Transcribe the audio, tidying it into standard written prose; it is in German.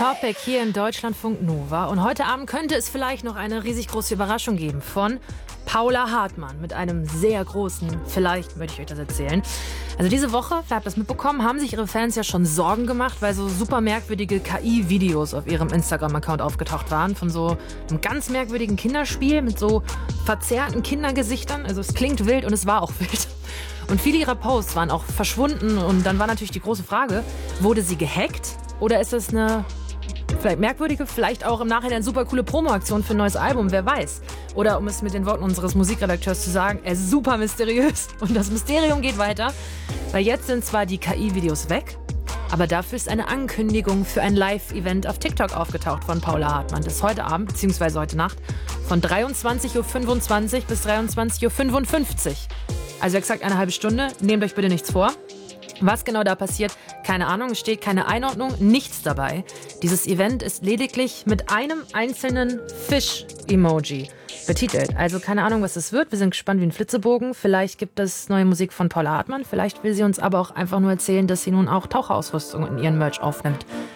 Topic hier in Deutschlandfunk Nova. Und heute Abend könnte es vielleicht noch eine riesig große Überraschung geben von Paula Hartmann mit einem sehr großen, vielleicht möchte ich euch das erzählen. Also diese Woche, vielleicht habt ihr das mitbekommen, haben sich ihre Fans ja schon Sorgen gemacht, weil so super merkwürdige KI-Videos auf ihrem Instagram-Account aufgetaucht waren von so einem ganz merkwürdigen Kinderspiel mit so verzerrten Kindergesichtern. Also es klingt wild und es war auch wild. Und viele ihrer Posts waren auch verschwunden und dann war natürlich die große Frage, wurde sie gehackt oder ist es eine vielleicht merkwürdige, vielleicht auch im Nachhinein super coole Promo-Aktion für ein neues Album, wer weiß. Oder um es mit den Worten unseres Musikredakteurs zu sagen, er ist super mysteriös. Und das Mysterium geht weiter, weil jetzt sind zwar die KI-Videos weg, aber dafür ist eine Ankündigung für ein Live-Event auf TikTok aufgetaucht von Paula Hartmann. Das ist heute Abend, beziehungsweise heute Nacht, von 23.25 Uhr bis 23.55 Uhr. Also exakt eine halbe Stunde, nehmt euch bitte nichts vor. Was genau da passiert, keine Ahnung, es steht keine Einordnung, nichts dabei. Dieses Event ist lediglich mit einem einzelnen Fisch-Emoji betitelt. Also keine Ahnung, was es wird. Wir sind gespannt wie ein Flitzebogen. Vielleicht gibt es neue Musik von Paula Hartmann. Vielleicht will sie uns aber auch einfach nur erzählen, dass sie nun auch Taucherausrüstung in ihren Merch aufnimmt.